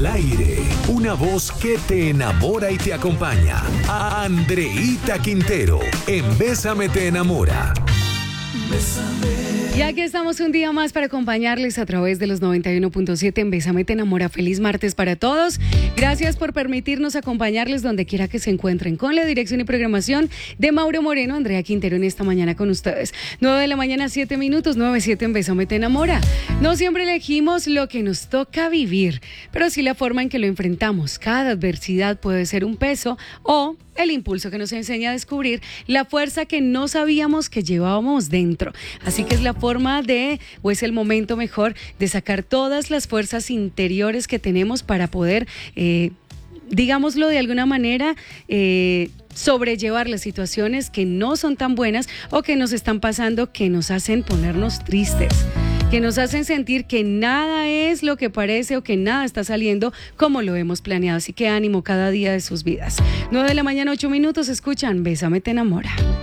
Al aire, una voz que te enamora y te acompaña. Andreíta Quintero, en Bésame te enamora. Y aquí estamos un día más para acompañarles a través de los 91.7 en Bésame te enamora. Feliz martes para todos. Gracias por permitirnos acompañarles donde quiera que se encuentren con la dirección y programación de Mauro Moreno, Andrea Quintero en esta mañana con ustedes. 9 de la mañana, 7 minutos, 9:07 en Bésame te enamora. No siempre elegimos lo que nos toca vivir, pero sí la forma en que lo enfrentamos. Cada adversidad puede ser un peso o el impulso que nos enseña a descubrir la fuerza que no sabíamos que llevábamos dentro. Así que es la forma de, o es el momento mejor, de sacar todas las fuerzas interiores que tenemos para poder, digámoslo de alguna manera, sobrellevar las situaciones que no son tan buenas o que nos están pasando, que nos hacen ponernos tristes, que nos hacen sentir que nada es lo que parece o que nada está saliendo como lo hemos planeado. Así que ánimo cada día de sus vidas. 9 de la mañana, 8 minutos, escuchan Bésame te enamora.